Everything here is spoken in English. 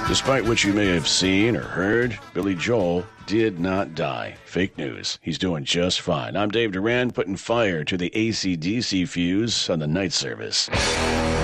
Despite what you may have seen or heard, Billy Joel did not die. Fake news. He's doing just fine. I'm Dave Duran, putting fire to the AC/DC fuse on the night service.